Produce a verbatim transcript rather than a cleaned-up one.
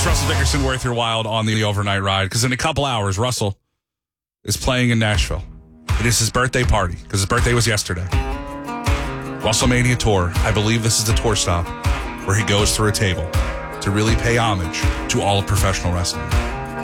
It's Russell Dickerson worth your wild on the overnight ride, because in a couple hours, Russell is playing in Nashville. It is his birthday party, because his birthday was yesterday. WrestleMania Tour. I believe this is the tour stop where he goes through a table to really pay homage to all of professional wrestling.